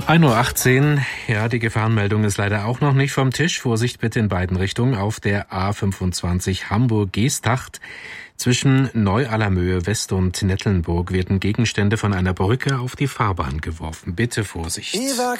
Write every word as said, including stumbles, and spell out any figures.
ein Uhr achtzehn, ja, die Gefahrenmeldung ist leider auch noch nicht vom Tisch. Vorsicht bitte in beiden Richtungen auf der A fünfundzwanzig Hamburg-Geesthacht. Zwischen Neu-Allermöhe West und Nettelnburg werden Gegenstände von einer Brücke auf die Fahrbahn geworfen. Bitte Vorsicht.